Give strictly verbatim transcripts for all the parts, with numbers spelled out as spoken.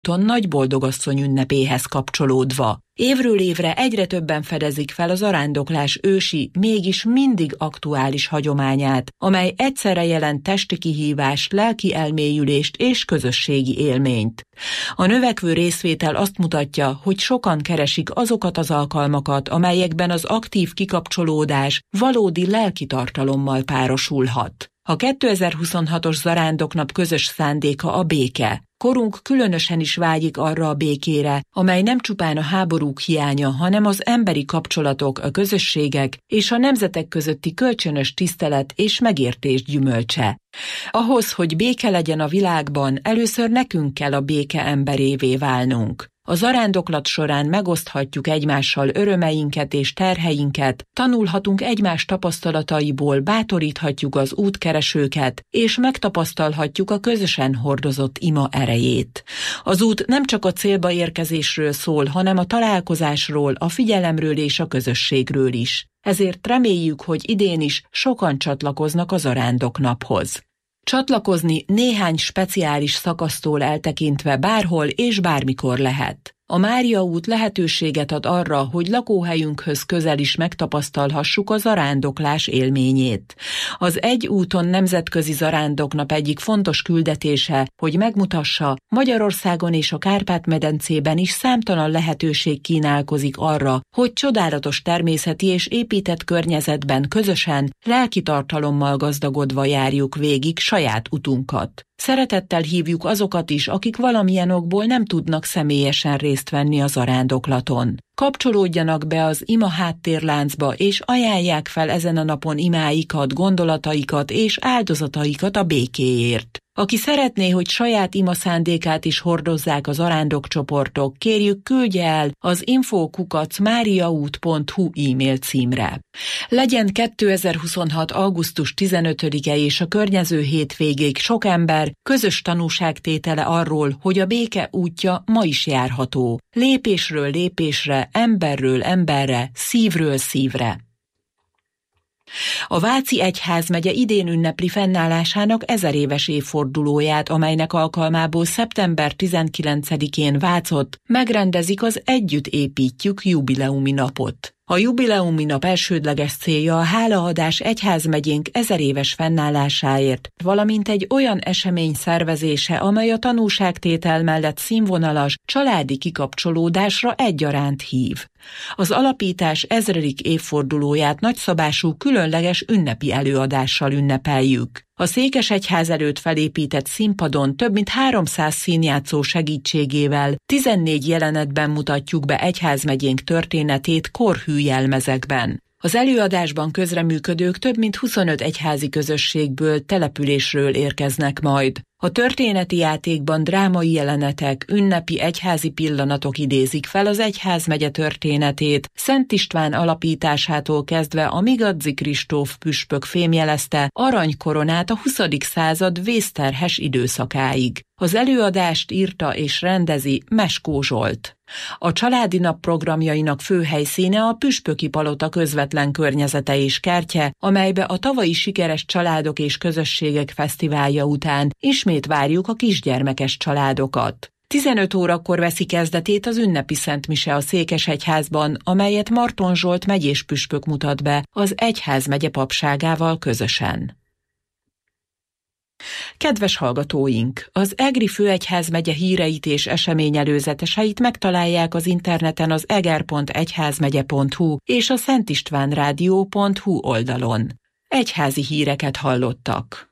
Nagy boldogasszony ünnepéhez kapcsolódva. Évről évre egyre többen fedezik fel a zarándoklás ősi, mégis mindig aktuális hagyományát, amely egyszerre jelent testi kihívást, lelki elmélyülést és közösségi élményt. A növekvő részvétel azt mutatja, hogy sokan keresik azokat az alkalmakat, amelyekben az aktív kikapcsolódás valódi lelki tartalommal párosulhat. A kétezer-huszonhatos Zarándoknap közös szándéka a béke. Korunk különösen is vágyik arra a békére, amely nem csupán a háborúk hiánya, hanem az emberi kapcsolatok, a közösségek és a nemzetek közötti kölcsönös tisztelet és megértés gyümölcse. Ahhoz, hogy béke legyen a világban, először nekünk kell a béke emberévé válnunk. A zarándoklat során megoszthatjuk egymással örömeinket és terheinket, tanulhatunk egymás tapasztalataiból, bátoríthatjuk az útkeresőket, és megtapasztalhatjuk a közösen hordozott ima erejét. Az út nem csak a célba érkezésről szól, hanem a találkozásról, a figyelemről és a közösségről is. Ezért reméljük, hogy idén is sokan csatlakoznak a Zarándoknaphoz. Csatlakozni néhány speciális szakasztól eltekintve bárhol és bármikor lehet. A Mária út lehetőséget ad arra, hogy lakóhelyünkhöz közel is megtapasztalhassuk a zarándoklás élményét. Az Egy úton nemzetközi zarándoknap egyik fontos küldetése, hogy megmutassa, Magyarországon és a Kárpát-medencében is számtalan lehetőség kínálkozik arra, hogy csodálatos természeti és épített környezetben közösen, lelki tartalommal gazdagodva járjuk végig saját utunkat. Szeretettel hívjuk azokat is, akik valamilyen okból nem tudnak személyesen részt venni a zarándoklaton. Kapcsolódjanak be az ima háttérláncba, és ajánlják fel ezen a napon imáikat, gondolataikat és áldozataikat a békéért. Aki szeretné, hogy saját ima szándékát is hordozzák az zarándokcsoportok, kérjük, küldje el az info kukac mariaút pont hu e-mail címre. Legyen kétezer-huszonhat. augusztus tizenötödike és a környező hétvégéig sok ember közös tanúságtétele arról, hogy a béke útja ma is járható. Lépésről lépésre, emberről emberre, szívről szívre. A Váci Egyházmegye idén ünnepli fennállásának ezeréves évfordulóját, amelynek alkalmából szeptember tizenkilencedikén Vácott megrendezik az Együtt építjük jubileumi napot. A jubileumi nap elsődleges célja a hálaadás egyházmegyénk ezeréves fennállásáért, valamint egy olyan esemény szervezése, amely a tanúságtétel mellett színvonalas, családi kikapcsolódásra egyaránt hív. Az alapítás ezredik évfordulóját nagyszabású különleges ünnepi előadással ünnepeljük. A Székesegyház előtt felépített színpadon több mint háromszáz színjátszó segítségével tizennégy jelenetben mutatjuk be egyházmegyénk történetét korhű jelmezekben. Az előadásban közreműködők több mint huszonöt egyházi közösségből, településről érkeznek majd. A történeti játékban drámai jelenetek, ünnepi egyházi pillanatok idézik fel az egyházmegye történetét, Szent István alapításától kezdve a Migadzi Kristóf püspök fémjelezte aranykoronát a huszadik század vészterhes időszakáig. Az előadást írta és rendezi Meskó Zsolt. A családi nap programjainak fő helyszíne a Püspöki Palota közvetlen környezete és kertje, amelybe a tavalyi sikeres családok és közösségek fesztiválja után ismét várjuk a kisgyermekes családokat. tizenöt órakor veszi kezdetét az ünnepi szentmise a Székesegyházban, amelyet Marton Zsolt megyés püspök mutat be az egyházmegye papságával közösen. Kedves hallgatóink! Az Egri Főegyházmegye híreit és eseményelőzeteseit megtalálják az interneten az eger pont egyházmegye pont hu és a szentistvánrádió pont hu oldalon. Egyházi híreket hallottak.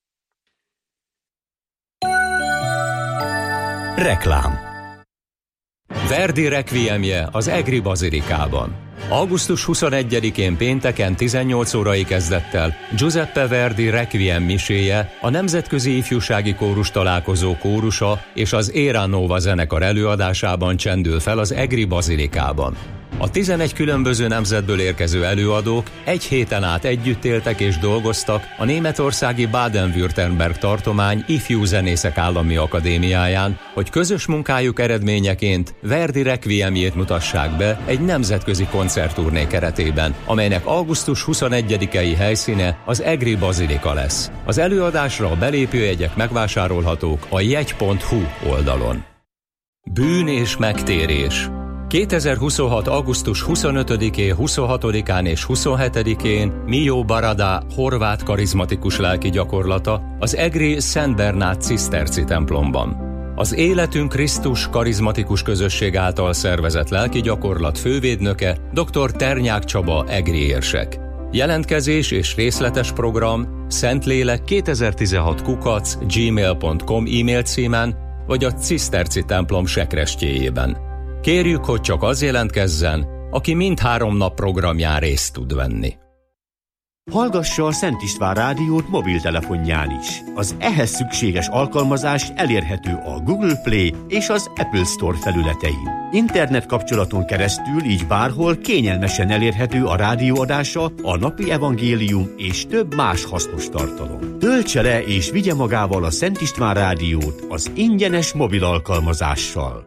Reklám. Verdi rekviemje az Egri Bazilikában. augusztus huszonegyedikén pénteken tizennyolc órai kezdettel Giuseppe Verdi Requiem miséje, a Nemzetközi Ifjúsági Kórus Találkozó kórusa és az Era Nova zenekar előadásában csendül fel az Egri Bazilikában. A tizenegy különböző nemzetből érkező előadók egy héten át együtt éltek és dolgoztak a németországi Baden-Württemberg tartomány Ifjú Zenészek Állami Akadémiáján, hogy közös munkájuk eredményeként Verdi Requiemjét mutassák be egy nemzetközi koncertturné keretében, amelynek augusztus huszonegyedikei helyszíne az Egri Bazilika lesz. Az előadásra a belépőjegyek megvásárolhatók a jegy pont hu oldalon. Bűn és megtérés. kétezer-huszonhat. augusztus huszonötödikén, huszonhatodikán és huszonhetedikén Mio Barada horvát karizmatikus lelki gyakorlata az egri Szent Bernát ciszterci templomban. Az Életünk Krisztus karizmatikus közösség által szervezett lelki gyakorlat fővédnöke dr. Ternyák Csaba egri érsek. Jelentkezés és részletes program Szentlélek kétezer-tizenhat kukac gmail pont com e-mail címen vagy a ciszterci templom sekrestjéjében. Kérjük, hogy csak az jelentkezzen, aki mindhárom nap programján részt tud venni. Hallgassa a Szent István rádiót mobiltelefonján is. Az ehhez szükséges alkalmazás elérhető a Google Play és az Apple Store felületein. Internet kapcsolaton keresztül így bárhol kényelmesen elérhető a rádióadása, a napi evangélium és több más hasznos tartalom. Töltse le és vigye magával a Szent István rádiót az ingyenes mobil alkalmazással.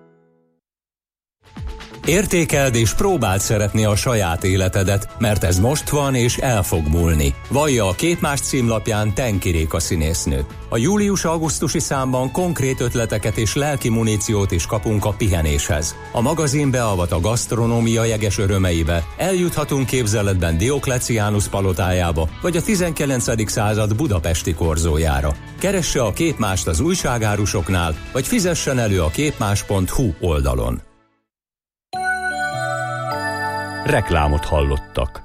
Értékeld és próbáld szeretni a saját életedet, mert ez most van és el fog múlni. Vallja a Képmás címlapján Tenki Réka színésznő. A július-augusztusi számban konkrét ötleteket és lelki muníciót is kapunk a pihenéshez. A magazin beavat a gasztronómia jeges örömeibe, eljuthatunk képzeletben Diokleciánus palotájába, vagy a tizenkilencedik század budapesti korzójára. Keresse a Képmást az újságárusoknál, vagy fizessen elő a képmás pont hu oldalon. Reklámot hallottak.